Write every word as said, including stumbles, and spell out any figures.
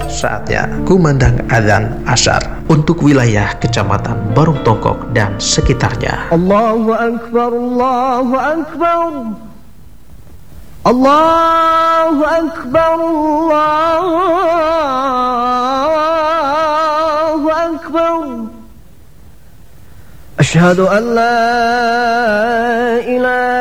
saatnya kumandang azan asar untuk wilayah Kecamatan Barung Tongkok dan sekitarnya. Allahu Akbar, Allahu Akbar, Allahu Akbar, Allahu Akbar. Asyhadu an la ilaha